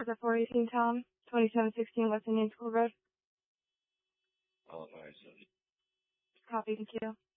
For the 418 Tom, 2716 West Indian School Road. All right, so. Copy, thank you.